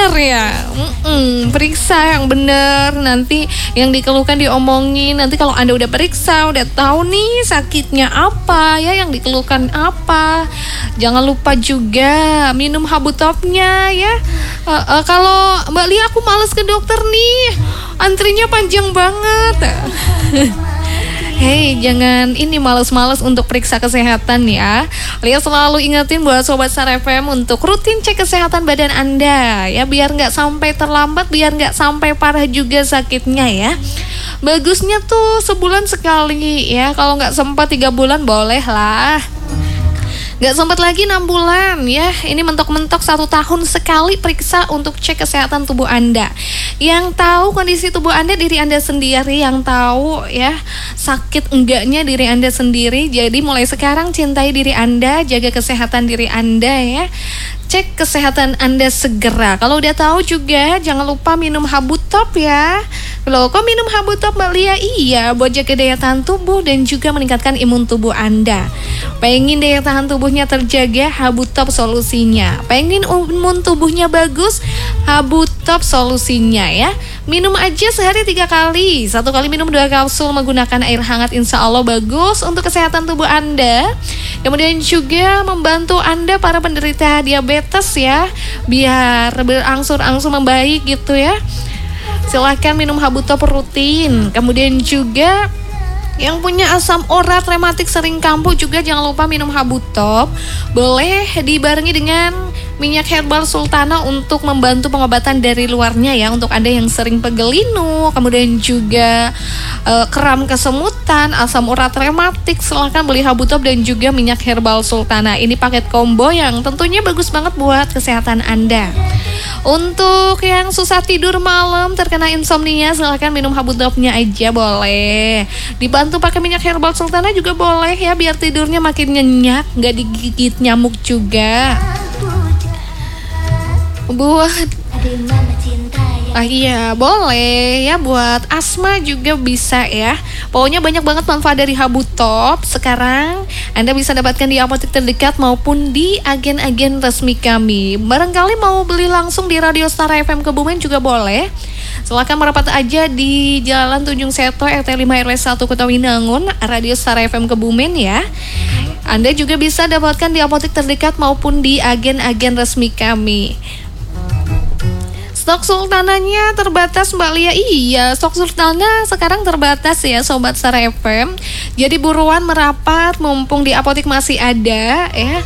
dokter ya. Periksa yang benar, nanti yang dikeluhkan diomongin. Nanti kalau Anda udah periksa, udah tahu nih sakitnya apa ya, yang dikeluhkan apa. Jangan lupa juga minum Habutopnya ya. Kalau Mbak Lia, aku males ke dokter nih, antrinya panjang banget. Hei, jangan ini males-males untuk periksa kesehatan ya. Lia selalu ingetin buat Sobat Star FM untuk rutin cek kesehatan badan Anda ya, biar nggak sampai terlambat, biar nggak sampai parah juga sakitnya ya. Bagusnya tuh sebulan sekali ya, kalau nggak sempat 3 bulan boleh lah. Gak sempat lagi 6 bulan ya. Ini mentok-mentok 1 tahun sekali periksa untuk cek kesehatan tubuh Anda. Yang tahu kondisi tubuh Anda diri Anda sendiri, yang tahu ya sakit enggaknya diri Anda sendiri. Jadi mulai sekarang cintai diri Anda, jaga kesehatan diri Anda ya. Cek kesehatan Anda segera. Kalau udah tahu juga jangan lupa minum Habutop ya. Loh, kok minum Habutop Mbak Lia? Iya, buat jaga daya tahan tubuh dan juga meningkatkan imun tubuh Anda. Pengen daya tahan tubuhnya terjaga, Habutop solusinya. Pengen imun tubuhnya bagus, Habutop solusinya ya. Minum aja sehari 3 kali. 1 kali minum 2 kapsul menggunakan air hangat, insya Allah bagus untuk kesehatan tubuh Anda. Kemudian juga membantu Anda para penderita diabetes ya, biar berangsur-angsur membaik gitu ya. Silahkan minum Habutop rutin. Kemudian juga yang punya asam urat, rematik, sering kambuh juga jangan lupa minum Habutop. Boleh dibarengi dengan minyak herbal sultana untuk membantu pengobatan dari luarnya ya. Untuk Anda yang sering pegel linu, kemudian juga kram kesemutan, asam urat, rematik, silahkan beli Habutop dan juga minyak herbal sultana. Ini paket combo yang tentunya bagus banget buat kesehatan Anda. Untuk yang susah tidur malam, terkena insomnia, silahkan minum Habutopnya aja boleh. Dibantu pakai minyak herbal sultana juga boleh ya, biar tidurnya makin nyenyak, nggak digigit nyamuk juga. Buat iya boleh ya, buat asma juga bisa ya. Pokoknya banyak banget manfaat dari Habutop. Sekarang Anda bisa dapatkan di apotek terdekat maupun di agen-agen resmi kami. Barangkali mau beli langsung di Radio Star FM Kebumen juga boleh. Silakan merapat aja di Jalan Tunjung Seto RT 5 RW 1 Kota Winangun, Radio Star FM Kebumen ya. Anda juga bisa dapatkan di apotek terdekat maupun di agen-agen resmi kami. Stok sultananya terbatas Mbak Lia. Iya, stok sultana sekarang terbatas ya Sobat Star FM. Jadi buruan merapat mumpung di apotek masih ada ya.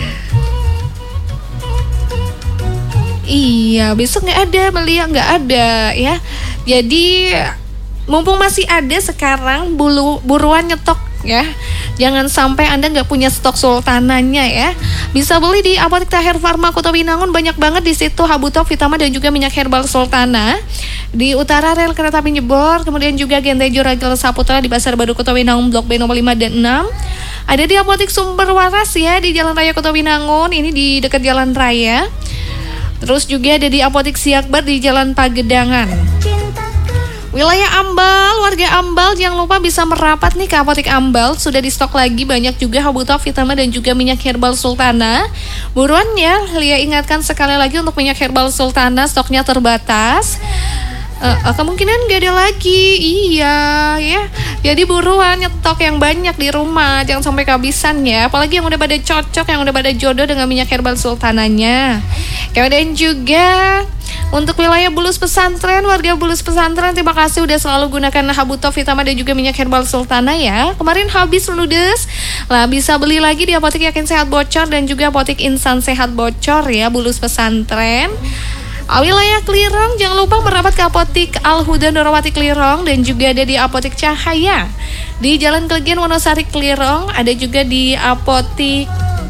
Iya, besok nggak ada Mbak Lia, nggak ada ya. Jadi mumpung masih ada sekarang, buruan nyetok ya. Jangan sampai Anda nggak punya stok sultananya ya. Bisa beli di apotek Tahir Farma Kota Winangun, banyak banget di situ Habutop, Vitamin dan juga minyak herbal sultana. Di utara rel kereta api Jebor, kemudian juga Gentejo Ragil Saputra di Pasar Baru Kota Winangun Blok B nomor 5 dan 6. Ada di apotek Sumber Waras ya di Jalan Raya Kota Winangun, ini di dekat Jalan Raya. Terus juga ada di apotek Siakbar di Jalan Pagedangan. Wilayah Ambal, warga Ambal jangan lupa bisa merapat nih ke apotek Ambal. Sudah di stok lagi banyak juga Habutop, Vitamin dan juga minyak herbal sultana. Buruan ya, Lia ingatkan sekali lagi untuk minyak herbal sultana stoknya terbatas. Kemungkinan gak ada lagi. Iya ya. Jadi buruan nyetok yang banyak di rumah, jangan sampai kehabisan ya. Apalagi yang udah pada cocok, yang udah pada jodoh dengan minyak herbal sultananya. Kemudian juga untuk wilayah Bulus Pesantren, warga Bulus Pesantren, terima kasih udah selalu gunakan Habutop, Vitamin dan juga minyak herbal sultana ya. Kemarin habis ludes, lah bisa beli lagi di apotek Yakin Sehat Bocor dan juga apotek Insan Sehat Bocor ya, Bulus Pesantren. Wilayah Klirong jangan lupa merapat ke apotek Al Huda Norawati Klirong dan juga ada di apotek Cahaya di Jalan Klegen Wonosari Klirong. Ada juga di apotek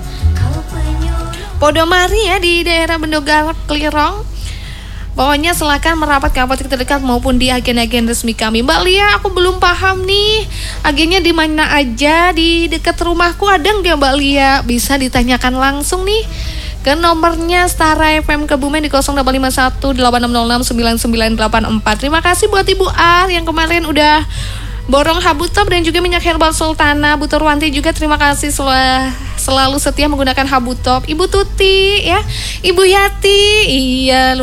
Podomari ya di daerah Bendogarap Klirong. Pokoknya silakan merapat ke apotek terdekat maupun di agen-agen resmi kami. Mbak Lia, aku belum paham nih, agennya di mana aja? Di dekat rumahku ada nggak Mbak Lia? Bisa ditanyakan langsung nih ke nomornya Stara FM Kebumen di 0851 8606 9984. Terima kasih buat Ibu Ar yang kemarin udah borong Habutop dan juga minyak herbal sultana. Bu Turwanti juga terima kasih selalu setia menggunakan Habutop. Ibu Tuti ya, Ibu Yati, iya